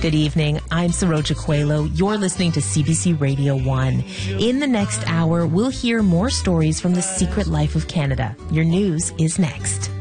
Good evening. I'm Saroja Coelho. You're listening to CBC Radio 1. In the next hour, we'll hear more stories from the secret life of Canada. Your news is next.